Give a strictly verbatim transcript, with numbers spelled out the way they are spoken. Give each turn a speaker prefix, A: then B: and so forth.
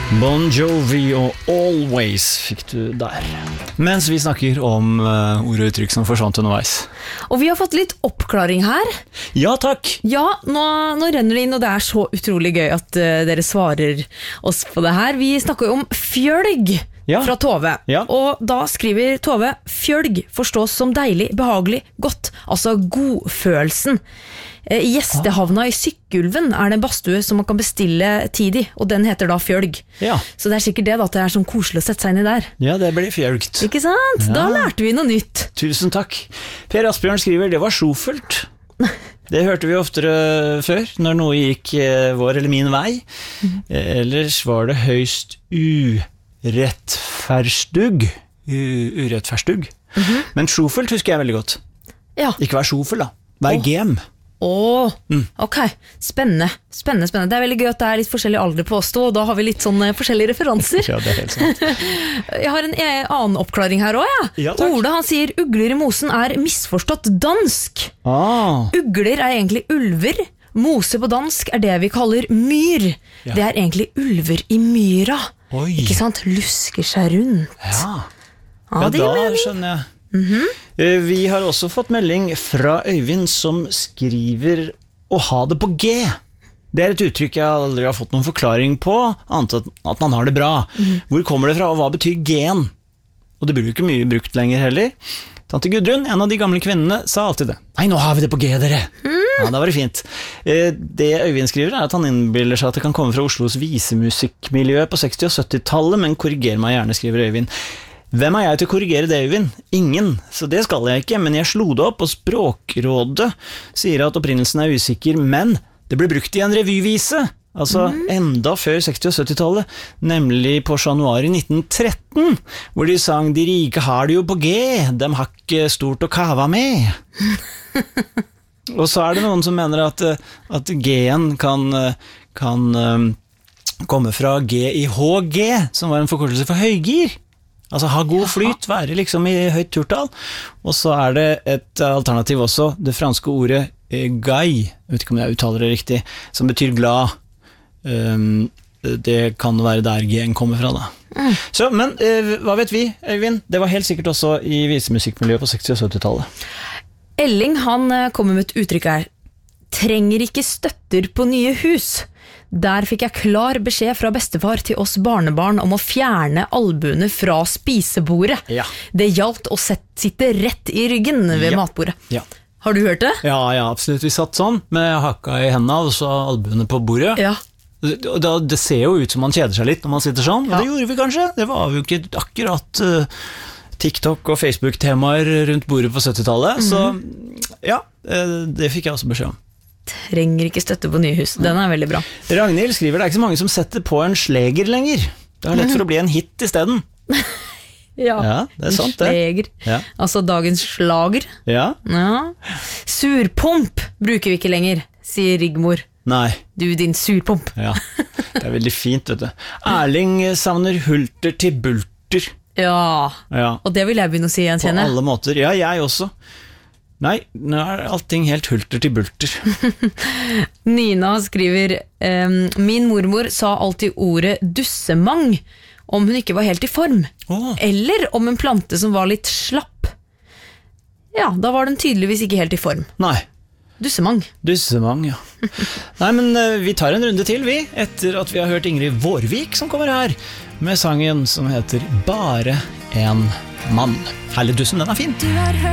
A: Bon Jovi og Always fikk du der. Mens vi snakker om uh, ord og uttrykk som forsvant underveis.
B: Og vi har fått litt oppklaring her.
A: Ja, takk.
B: Ja, nå, nå renner det inn, og det er så utrolig gøy at uh, dere svarer oss på det her. Vi snakker jo om fjølg
A: ja. Fra
B: Tove.
A: Ja.
B: Og da skriver Tove, fjølg forstås som deilig, behagelig, godt. Altså godfølelsen. I gjestehavna i Sykkylven er det en badstue som man kan bestille tid i, og den heter da fjølg.
A: Ja.
B: Så det er sikkert det da, at det er sånn koselig å sette seg inn i der.
A: Ja, det blir fjølgt.
B: Ikke sant? Ja. Da lærte vi noe nytt.
A: Tusen takk. Per Asbjørn skriver, det var sjofelt. Det hørte vi oftere før, når noe gikk vår eller min vei. Ellers var det høyst urettferstug. Urettferstug. Mm-hmm. Men sjofelt husker jeg veldig godt. Ja. Ikke vær sjofel da. Vær oh. gem.
B: Åh, mm. ok, spennende, spennende, spennende. Det er veldig gøy at det er litt forskjellig alder på oss to, og da har vi litt sånne forskjellige referanser.
A: Ja, det er helt sant.
B: Jeg har en annen oppklaring her også, ja. Ja, takk. Ola, han sier, ugler i mosen er misforstått dansk. Ah. Ugler er egentlig ulver. Mose på dansk er det vi kaller myr. Ja. Det er egentlig ulver i myra. Oi. Ikke sant? Lusker seg rundt.
A: Ja, ja, ja da skjønner jeg. Mm-hmm. Vi har også fått melding fra Øyvind som skriver å ha det på G. Det er et uttrykk jeg aldri har fått noen forklaring på, annet enn at man har det bra. Mm-hmm. Hvor kommer det fra, og hva betyr G-en? Og det blir jo ikke mye brukt lenger heller. Tante Gudrun, en av de gamle kvinnene, sa alltid det. Nei, nå har vi det på G, dere! Mm. Ja, da var det fint. Det Øyvind skriver er at han innbiller seg at det kan komme fra Oslos visemusikkmiljø på seksti- og syttitallet, men korriger meg gjerne, skriver Øyvind. Hvem er jeg til å korrigere det, Øyvind? Ingen, så det skal jeg ikke, men jeg slo det opp, og Språkrådet sier at opprinnelsen er usikker, men det ble brukt i en revyvise, altså mm. enda før seksti- og syttitallet, nemlig på januar nitten tretten, hvor de sang «De rike har det jo på G, dem har ikke stort å kava med». Og så er det noen som mener at, at G-en kan, kan um, komme fra G I H G, som var en forkortelse for høygir. Altså ha god flyt, være liksom i høyt turtall. Og så er det et alternativ også, det franske ordet gai, jeg vet ikke om jeg uttaler det riktig, som betyr glad. Um, det kan være der G-en kommer fra da. Mm. Så, men uh, hva vet vi, Øyvind? Det var helt sikkert også i visemusikkmiljøet på seksti- og syttitallet.
B: Elling, han kommer med et uttrykk her. Trenger ikke støtter på nye hus. Der fikk jeg klar beskjed fra bestefar til oss barnebarn om å fjerne albuene fra spisebordet. Ja. Det gjaldt å sitte rett i ryggen ved ja. matbordet. Ja. Har du hørt det?
A: Ja, ja, absolutt. Vi satt sånn, med hakka i hendene og så albuene på bordet. Ja. Det, det ser jo ut som man kjeder seg litt når man sitter sånn, og ja. det gjorde vi kanskje. Det var jo ikke akkurat uh, TikTok og Facebook-temaer rundt bordet på syttitallet, mm-hmm. så ja, det fikk jeg også beskjed om.
B: Trenger ikke støtte på nye hus. Den er veldig bra.
A: Ragnhild skriver, det er ikke så mange som setter på en sleger lenger. Det har lett for å bli en hit i stedet.
B: Ja,
A: ja, det er sant det.
B: Sleger. Ja. Altså dagens slager.
A: Ja.
B: Ja. Surpomp bruker vi ikke lenger, sier Rigmor.
A: Nei.
B: Du, din surpomp.
A: Ja, det er veldig fint, vet du. Erling savner hulter til bulter.
B: Ja, ja. Og det vil jeg begynne å si igjen, kjenner.
A: På alle måter. Ja, jeg også. Nei, nå er allting helt hulter til bulter.
B: Nina skriver, ehm, min mormor sa alltid ordet dussemang om hun ikke var helt i form. Oh. Eller om en plante som var litt slapp. Ja, da var den tydeligvis ikke helt i form.
A: Nei.
B: Dussemang.
A: Dussemang, ja. Nei, men uh, vi tar en runde til, vi, etter at vi har hørt Ingrid Vårvik som kommer her, med sangen som heter Bare en mann. Herlig dussen, den er fin.